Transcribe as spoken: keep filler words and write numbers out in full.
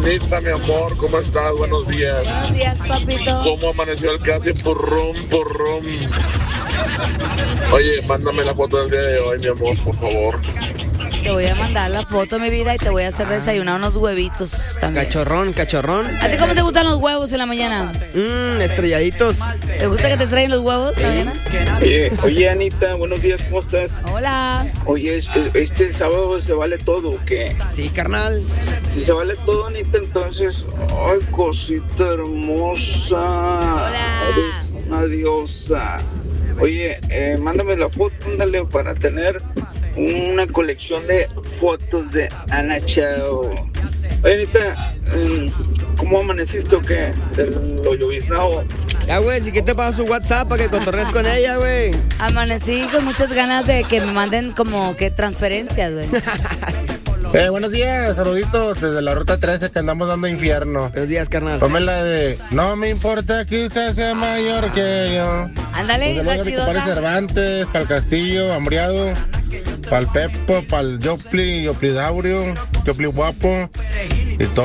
Anita, mi amor, ¿cómo estás? Buenos días. Buenos días, papito. ¿Cómo amaneció el casi purrum, purrum? Oye, mándame la foto del día de hoy, mi amor, por favor. Te voy a mandar la foto, mi vida, y te voy a hacer desayunar unos huevitos también. Cachorrón, cachorrón. ¿A ti cómo te gustan los huevos en la mañana? Mmm, estrelladitos. ¿Te gusta que te estrellen los huevos en la mañana? Oye, oye, Anita, buenos días, ¿cómo estás? Hola. Oye, este sábado se vale todo, ¿o qué? Sí, carnal. Si se vale todo, Anita, entonces, ay, cosita hermosa. Hola. Eres una diosa. Oye, eh, mándame la foto, ándale, para tener una colección de fotos de Ana Chao. Oye, Anita, ¿cómo amaneciste o qué? Del lo lloviznado. Ya, güey, si que te paso su WhatsApp para que cotorres con ella, güey. Amanecí con muchas ganas de que me manden como que transferencias, güey. Eh, buenos días, saluditos desde la ruta trece que andamos dando infierno. Buenos días, carnal. Ponme la de no me importa que usted sea mayor que yo. Ándale, Un saludo está a mi chido. compadre Cervantes, para el Castillo, Hambriado, para el Pepo, para el Yopli, Yoplidaurio, Yopli Guapo y todo.